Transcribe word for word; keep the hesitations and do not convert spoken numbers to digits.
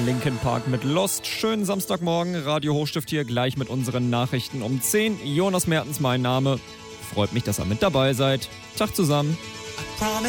Linkin Park mit Lost. Schönen Samstagmorgen, Radio Hochstift hier gleich mit unseren Nachrichten um zehn. Jonas Mertens mein Name. Freut mich, dass ihr mit dabei seid. Tag zusammen.